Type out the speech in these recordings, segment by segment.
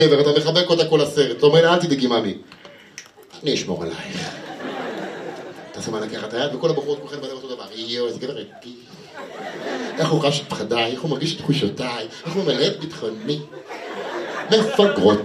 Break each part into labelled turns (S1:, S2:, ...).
S1: ואתה מחבק אותה כל הסרט, אתה אומר לה, אל תדאגי מאמי, אני אשמור עלייך. אתה שמה לקחת את היד, וכל הבחורות כולכן בדרך אותו דבר, יואו, איזה גבר ערכי. איך הוא חש את פחדיי, איך הוא מרגיש את תחושותיי, איך הוא מלא את ביטחוני. מפגרות.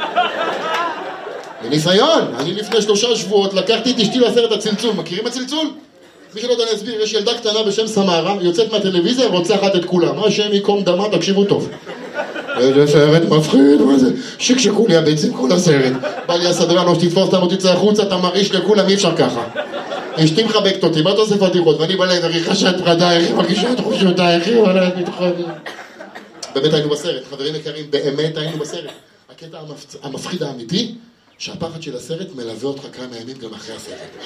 S1: מניסיון, אני לפני 3 שבועות לקחתי את אשתי לסרט הצלצול, מכירים הצלצול? מי שלא יודע להסביר, יש ילדה קטנה בשם סמרה, יוצאת מהטלוויזיה, רוצחת את כולם. מה השם יקום דמה, תקשיבו טוב. איזה סרט מפחיד, מה זה? שקשקו לי הביצים כל הסרט. בא לי הסדרן, או שתתפוס אותם או תצא החוצה, אתה מרעיש לכולם, אי אפשר ככה. אשתי מחבקת אותי, מה אתה עושה פתיחות? ואני בא להם, אני חשה את פחדיי, איך היא מרגישה את תחושותיי, איך היא מלא את ביטחוני. באמת היינו בסרט, חברים יקרים, באמת היינו בסרט. הקטע המפחיד האמיתי, שהפחד של הסרט מלווה אותך כמה ימים גם אחרי הסרט.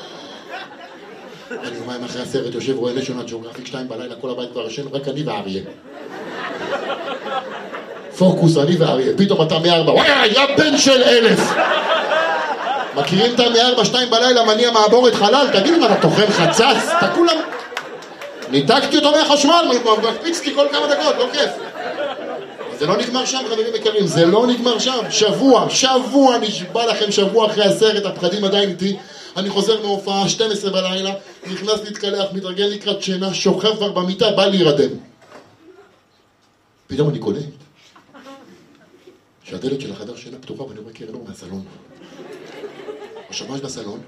S1: אני יומיים אחרי הסרט יושב רואה נשיונל ג'אוגרפיק 2 בלילה, כל הבית כבר ישן, רק אני ואריה. פוקוס, אני ואריה, פתאום אתה מ-4, וואי, יא בן של 1000! מכירים את מ-4, 2 בלילה, מניע מעבורת חלל, תגיד מה, אתה תאכל חצץ? אתה כולם... ניתקתי אותו מהחשמל, מקפיצתי כל כמה דקות, לא כיף. זה לא נגמר שם, חברים יקרים, זה לא נגמר שם. שבוע, נשבע לכם, שבוע אחרי הסרט, הפחדים עדיין איתי. אני חוזר מהופעה, 12 בלילה, נכנס להתקלח, מתרגל לקראת שינה, שוכב כבר במיטה, בא להירדם. פתאום אני קולט שהדלת של החדר שינה פתוחה, ואני רואה קרן אור מהסלון. עכשיו, מה יש בסלון?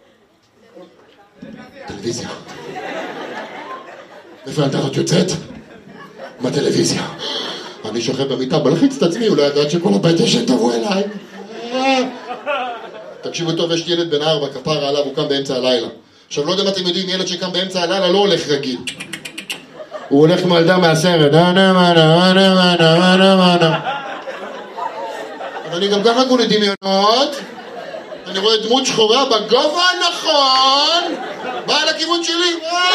S1: טלוויזיה. איפה ילדה הזאת יוצאת? מהטלוויזיה. אני שוכב במיטה, בלחיץ את עצמי, אולי ידעת שכל הבית ישן תבוא אליי. תקשיבו טוב, יש ילד בן 4, כפרה עליו, הוא קם באמצע הלילה. עכשיו, לא יודע אם אתם יודעים, ילד שקם באמצע הלילה לא הולך רגיל. הוא הולך כמו ילדה מהסרט. אבל אני גם ככה כולי דמיונות. אני רואה דמות שחורה בגובה הנכון. באה לכיוון שלי.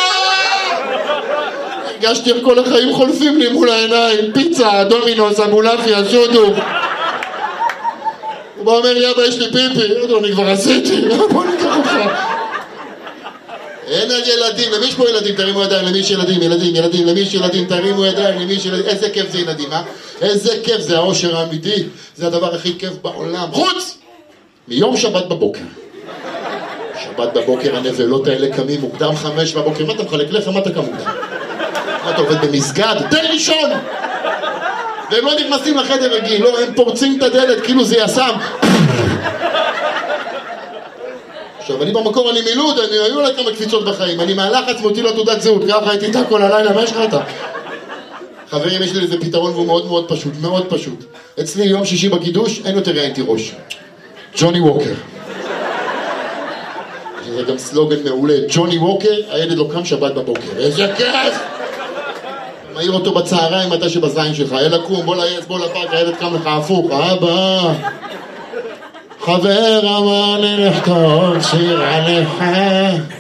S1: הרגשתי איך כל החיים חולפים לי מול העיניים. פיצה, דומינוס, אמולפיה, זודו. הוא בא אומר לי, אבא, יש לי פיפי. אני כבר עשיתי. בוא ניקח אותך. אין על ילדים. למי יש פה ילדים? תרימו ידיים. למי יש ילדים? ילדים. למי יש ילדים? תרימו ידיים. למי יש ילדים? איזה כיף זה ילדים, אה? איזה כיף זה האושר האמיתי. זה הדבר הכי כיף בעולם. חוץ! מיום שבת בבוקר. שבת בבוקר הנבלות האלה קמים מוקדם 5 בבוקר. מה אתה מחלק לחם? מה אתה קם מוקדם? מה אתה עובד במסגד? תן לישון! והם לא נכנסים לחדר רגיל, לא, הם פורצים את הדלת כאילו זה יסם. עכשיו, אני במקור, אני מילוד, היו לה כמה קפיצות בחיים. אני מהלחץ מוציא לו תעודת זהות, ככה הייתי איתה כל הלילה, מה יש לך אתה? חברים, יש לי איזה פתרון והוא מאוד מאוד פשוט, מאוד פשוט. אצלי יום שישי בקידוש, אין יותר ראיינתי ראש. ג'וני ווקר. זה גם סלוגן מעולה. ג'וני ווקר, הילד לא קם שבת בבוקר. איזה כיף! מעיר אותו בצהריים מתי שבזין שלך. אלה קום, בוא לעץ, בוא לפאק, הילד קם לך הפוך. אבא! חבר אמר לי לכתוב שיר עליך.